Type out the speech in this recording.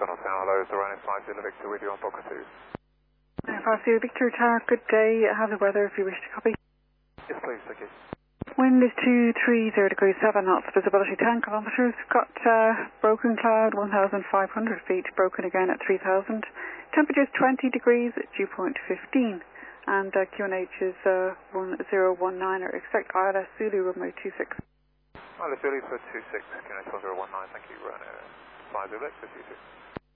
Donald Tower, hello, it's the Rhino 5 Zulu Victor with you on Boca 2. 5 Zulu Victor Tower, good day. Have the weather if you wish to copy. Yes, please, thank you. Wind is 230 degrees 7 knots, visibility 10 kilometres. Got broken cloud 1,500 feet, broken again at 3,000. Temperature is 20 degrees, dew point 15. And QNH is 1019, or expect ILS Zulu runway 26. ILS Zulu for 26, QNH 1019, thank you, Rhino 5 Zulu Victor 22.